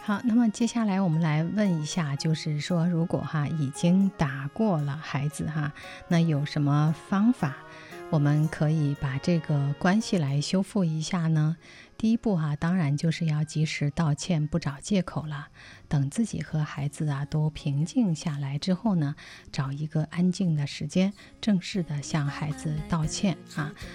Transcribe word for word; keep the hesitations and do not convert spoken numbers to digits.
好，那么接下来我们来问一下，就是说如果哈已经打过了孩子哈，那有什么方法我们可以把这个关系来修复一下呢？第一步哈，当然就是要及时道歉，不找借口了。等自己和孩子啊都平静下来之后呢，找一个安静的时间，正式的向孩子道歉啊。